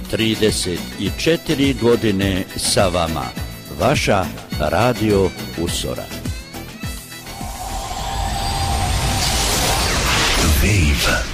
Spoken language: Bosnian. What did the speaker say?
34 godine sa vama. Vaša Radio Usora. Wave.